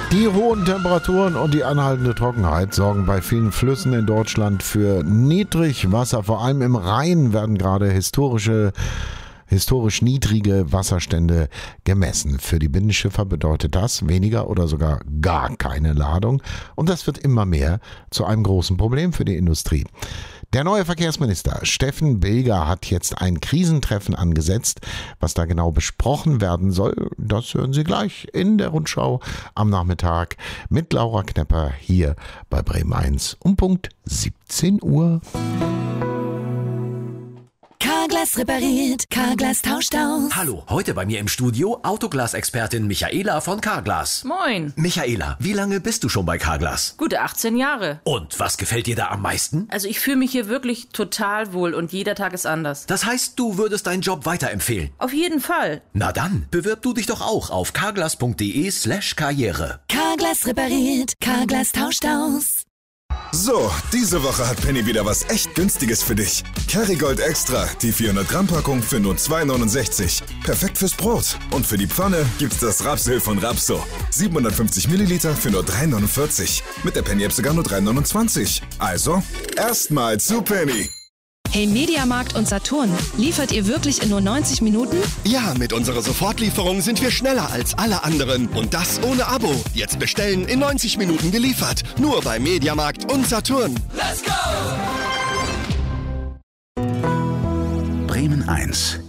Die hohen Temperaturen und die anhaltende Trockenheit sorgen bei vielen Flüssen in Deutschland für Niedrigwasser. Vor allem im Rhein werden gerade historisch niedrige Wasserstände gemessen. Für die Binnenschiffer bedeutet das weniger oder sogar gar keine Ladung. Und das wird immer mehr zu einem großen Problem für die Industrie. Der neue Verkehrsminister Steffen Bilger hat jetzt ein Krisentreffen angesetzt. Was da genau besprochen werden soll, das hören Sie gleich in der Rundschau am Nachmittag mit Laura Knepper hier bei Bremen 1 um Punkt 17 Uhr. Carglass repariert, Carglass tauscht aus. Hallo, heute bei mir im Studio Autoglas-Expertin Michaela von Carglass. Moin. Michaela, wie lange bist du schon bei Carglass? Gute 18 Jahre. Und was gefällt dir da am meisten? Also ich fühle mich hier wirklich total wohl und jeder Tag ist anders. Das heißt, du würdest deinen Job weiterempfehlen? Auf jeden Fall. Na dann, bewirb du dich doch auch auf carglass.de/karriere. Carglass repariert, Carglass tauscht aus. So, diese Woche hat Penny wieder was echt Günstiges für dich. Kerrygold Extra, die 400 Gramm Packung für nur 2,69. Perfekt fürs Brot. Und für die Pfanne gibt's das Rapsöl von Rapso. 750 Milliliter für nur 3,49. Mit der Penny-App sogar nur 3,29. Also, erstmal zu Penny. Hey Mediamarkt und Saturn, liefert ihr wirklich in nur 90 Minuten? Ja, mit unserer Sofortlieferung sind wir schneller als alle anderen. Und das ohne Abo. Jetzt bestellen, in 90 Minuten geliefert. Nur bei Mediamarkt und Saturn. Let's go! Bremen 1